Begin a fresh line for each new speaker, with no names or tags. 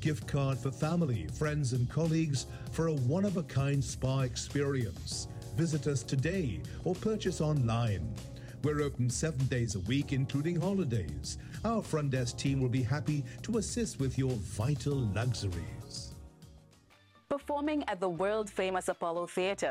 gift card for family, friends and colleagues for a one-of-a-kind spa experience. Visit us today or purchase online. We're open 7 days a week, including holidays. Our front desk team will be happy to assist with your vital luxuries.
Performing at the world-famous Apollo Theatre,